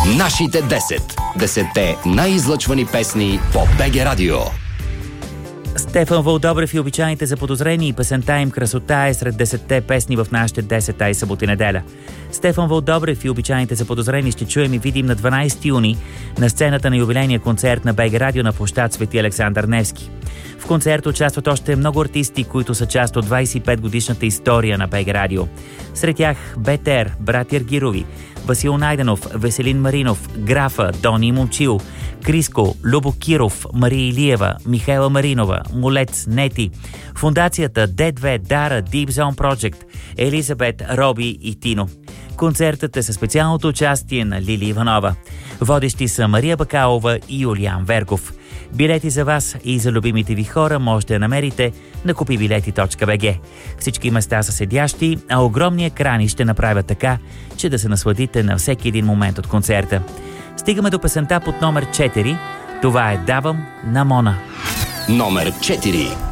Нашите 10. 10-те най-излъчвани песни по БГ Радио. Стефан Вълдобрев и обичайните заподозрени и песента им "Красота" е сред 10-те песни в нашите 10 и събота и неделя. Стефан Вълдобрев и обичайните заподозрени ще чуем и видим на 12 юни на сцената на юбилейния концерт на БГ Радио на площад Свети Александър Невски. В концерта участват още много артисти, които са част от 25-годишната история на БГ Радио. Сред тях Бетер, Братя Аргирови, Васил Найденов, Веселин Маринов, Графа, Дони Момчил, Криско, Любо Киров, Мария Илиева, Михайла Маринова, Молец, Нети, Фондацията D2, Дара, Deep Zone Project, Елизабет, Роби и Тино. Концертът е със специалното участие на Лили Иванова. Водещи са Мария Бакалова и Юлиан Верков. Билети за вас и за любимите ви хора можете да намерите на kupibileti.bg. Всички места са седящи, а огромни екрани ще направят така, че да се насладите на всеки един момент от концерта. Стигаме до песента под номер 4. Това е "Давам" на Мона. Номер 4.